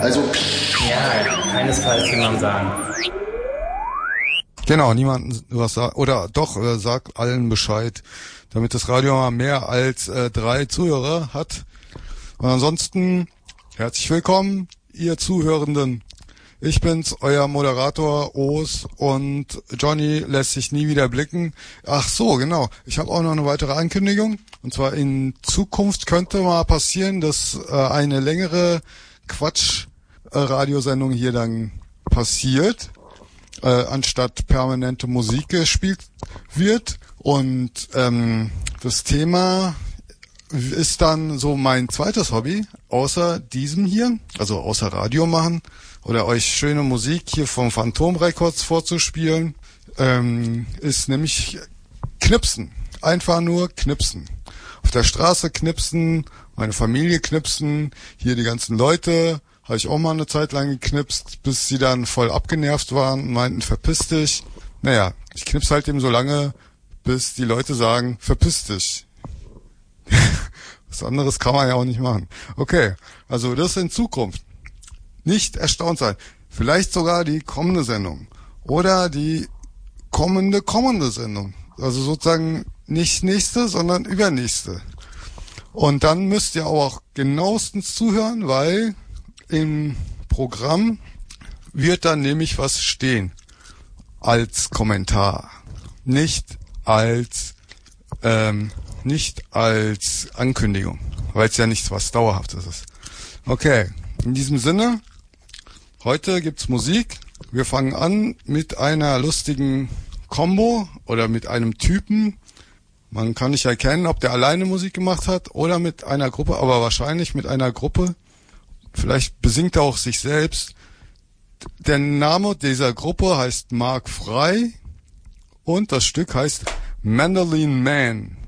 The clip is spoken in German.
Also. Ja, keinesfalls jemandem sagen. Genau, niemandem was sagen. Oder doch, sag allen Bescheid, damit das Radio mal mehr als 3 Zuhörer hat. Und ansonsten, herzlich willkommen, ihr Zuhörenden. Ich bin's, euer Moderator Os, und Johnny lässt sich nie wieder blicken. Ach so, genau. Ich habe auch noch eine weitere Ankündigung. Und zwar in Zukunft könnte mal passieren, dass eine längere Quatsch-Radiosendung hier dann passiert, anstatt permanente Musik gespielt wird. Und das Thema ist dann so mein zweites Hobby, außer diesem hier, also außer Radio machen oder euch schöne Musik hier vom Phantom Records vorzuspielen, ist nämlich Knipsen. Einfach nur Knipsen. Auf der Straße knipsen, meine Familie knipsen, hier die ganzen Leute, habe ich auch mal eine Zeit lang geknipst, bis sie dann voll abgenervt waren und meinten, verpiss dich. Naja, ich knipse halt eben so lange, bis die Leute sagen, verpiss dich. Was anderes kann man ja auch nicht machen. Okay, also das in Zukunft. Nicht erstaunt sein. Vielleicht sogar die kommende Sendung. Oder die kommende Sendung. Also sozusagen nicht nächste, sondern übernächste. Und dann müsst ihr auch genauestens zuhören, weil im Programm wird dann nämlich was stehen. Als Kommentar. Nicht als Ankündigung. Weil es ja nichts was Dauerhaftes ist. Okay, in diesem Sinne, heute gibt's Musik. Wir fangen an mit einer lustigen Combo oder mit einem Typen. Man kann nicht erkennen, ob der alleine Musik gemacht hat oder mit einer Gruppe, aber wahrscheinlich mit einer Gruppe. Vielleicht besingt er auch sich selbst. Der Name dieser Gruppe heißt Mark Frey und das Stück heißt Mandolin Man.